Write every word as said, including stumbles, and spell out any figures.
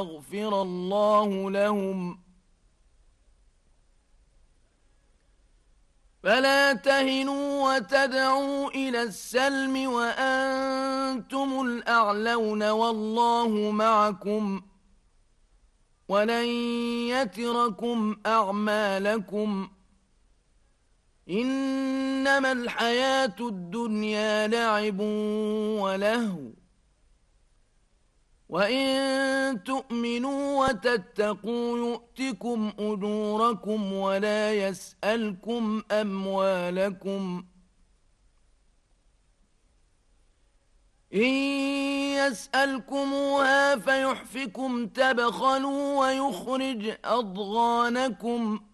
يغفر الله لهم. فلا تهنوا وتدعوا إلى السلم وأنتم الأعلون والله معكم ولن يتركم أعمالكم. إنما الحياة الدنيا لعب ولهو وإن تؤمنوا وتتقوا يؤتكم أجوركم ولا يسألكم أموالكم. إن يسألكموها فيحفكم تبخلوا ويخرج أضغانكم.